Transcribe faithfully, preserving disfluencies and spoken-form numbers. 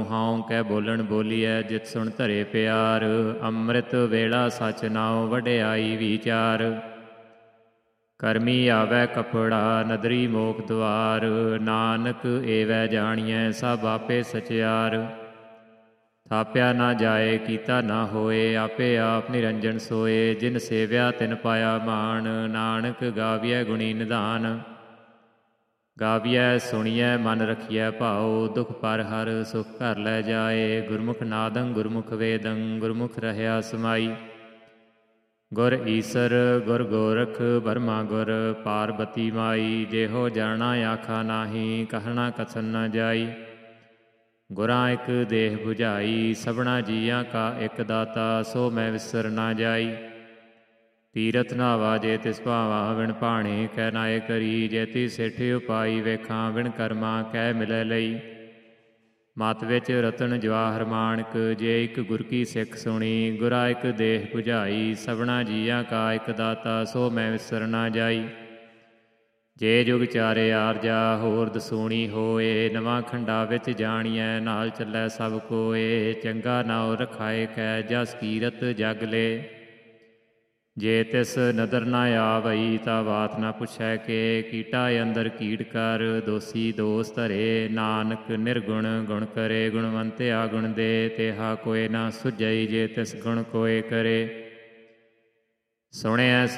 How ਕੈ ਬੋਲਣ ਬੋਲੀਐ ਜਿਤ ਸੁਣ ਧਰੇ ਪਿਆਰ। ਅੰਮ੍ਰਿਤ ਵੇਲਾ ਸਚ ਨਾਉ ਵਡਿਆਈ ਵਿਚਾਰ। ਕਰਮੀ ਆਵੈ ਕਪੜਾ ਨਦਰੀ ਮੋਖ ਦੁਆਰ। ਨਾਨਕ ਏਵੈ ਜਾਣੀਐ ਸਭ ਆਪੇ ਸਚਿਆਰ। ਥਾਪਿਆ ਨਾ ਜਾਏ ਕੀਤਾ ਨਾ ਹੋਏ ਆਪੇ ਆਪ ਨਿਰੰਜਨ ਸੋਏ। ਜਿਨ ਸੇਵਿਆ ਤਿਨ ਪਾਇਆ ਮਾਣ ਨਾਨਕ ਗਾਵੀਐ ਗੁਣੀ ਨਿਧਾਨ। ਗਾਵੀਐ ਸੁਣੀਐ ਮਨ ਰਖੀਐ ਭਾਉ ਦੁਖ ਪਰ ਹਰ ਸੁਖ ਘਰ ਲੈ ਜਾਏ। ਗੁਰਮੁਖ ਨਾਦੰ ਗੁਰਮੁਖ ਵੇਦੰ ਗੁਰਮੁਖ ਰਹਿਆ ਸਮਾਈ। ਗੁਰ ਈਸਰ ਗੁਰ ਗੋਰਖ ਬਰਮਾ ਗੁਰ ਪਾਰਬਤੀ ਮਾਈ। ਜਿਹੋ ਜਾਣਾ ਆਖਾ ਨਾਹੀ ਕਹਿਣਾ ਕਥਨ ਨ ਜਾਈ। ਗੁਰਾਂ ਇਕ ਦੇਹ 부ਝਾਈ ਸਭਨਾ ਜੀਆਂ ਕਾ ਇਕ ਦਾਤਾ। ਸੋ ਮੈਂ ਵਿਸਰ ਨਾ ਜਾਈ। ਤੀਰਥ ਨਾਵਾ ਜੇ ਤਿਸ ਭਾਵਾ ਵਿਣ ਭਾਣੇ ਕਹਿ ਨਾਏ ਕਰੀ। ਜੇਤੀ ਸਿੱਠ ਉਪਾਈ ਵੇਖਾਂ ਵਿਣ ਕਰਮਾ ਕਹਿ ਮਿਲੈ ਲਈ। ਮਤ ਵਿੱਚ ਰਤਨ ਜਵਾਹਰ ਮਾਣਕ ਜੇ ਇੱਕ ਗੁਰ ਕੀ ਸਿੱਖ ਸੁਣੀ। ਗੁਰਾ ਇੱਕ ਦੇਹ 부ਝਾਈ ਸਭਨਾ ਜੀਆਂ ਕਾ ਇੱਕ ਦਾਤਾ। ਸੋ ਮੈਂ ਵਿਸਰ ਨਾ ਜਾਈ। ਜੇ ਜੁਗ ਚਾਰੇ ਆਰਜਾ ਹੋਰ ਦਸੂਣੀ ਹੋਏ। ਨਵਾਂ ਖੰਡਾ ਵਿੱਚ ਜਾਣੀਐ ਨਾਲ ਚੱਲੈ ਸਭ ਕੋਏ। ਚੰਗਾ ਨਾਉ ਰਖਾਏ ਕੈ ਜਸ ਕੀਰਤ ਜਗ ਲੇ। ਜੇ ਤਿਸ ਨਦਰ ਨਾ ਆਵਈ ਤਾ ਬਾਤ ਨਾ ਪੁੱਛੈ ਕੇ। ਕੀਟਾ ਅੰਦਰ ਕੀਟ ਕਰ ਦੋਸੀ ਦੋਸ ਧਰੇ। ਨਾਨਕ ਨਿਰਗੁਣ ਗੁਣ ਕਰੇ ਗੁਣਵੰਤਿਆ ਗੁਣ ਦੇ। ਤੇਹਾ ਕੋਇ ਨਾ ਸੁਝਈ ਜੇ ਤਿਸ ਗੁਣ ਕੋਇ ਕਰੇ। ਸੁਣਿਐ